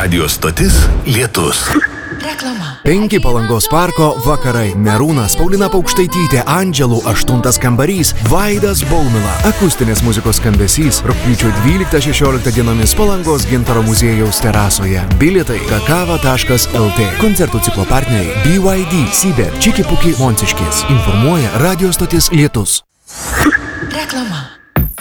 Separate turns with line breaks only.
Radio stotis Lietus.
Reklama.
5 Palangos parko vakarai. Merūnas, Paulina Paukštaitytė, Andželų 8 kambarys, Vaidas Baumila. Akustinės muzikos skambesys rugpjūčio 12-16 dienomis Palangos Gintaro muziejaus terasoje. Bilietai kakava.lt. Koncertų ciklo partneriai BYD, Sibir, Čiki Puki, Monciškės. Informuoja Radio stotis Lietus.
Reklama.